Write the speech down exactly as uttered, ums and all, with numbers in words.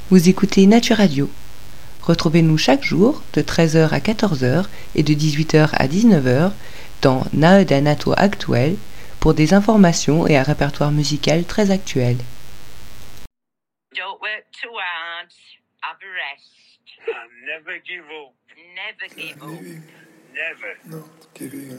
Vous écoutez Nature Radio. Retrouvez-nous chaque jour de treize heures à quatorze heures et de dix-huit heures à dix-neuf heures dans Naoda Nato Actuel pour des informations et un répertoire musical très actuel. Don't work too hard. Have a rest. And never give up. Never give up. Never. Not giving up.